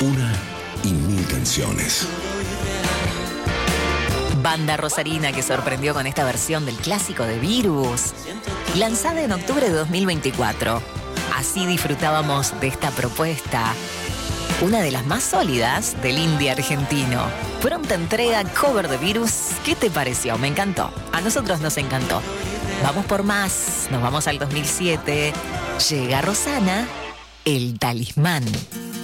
Una y mil canciones. Banda rosarina que sorprendió con esta versión del clásico de Virus, lanzada en octubre de 2024. Así disfrutábamos de esta propuesta, una de las más sólidas del indie argentino. Pronta entrega cover de Virus. ¿Qué te pareció? Me encantó. A nosotros nos encantó. Vamos por más. Nos vamos al 2007. Llega Rosana, El Talismán.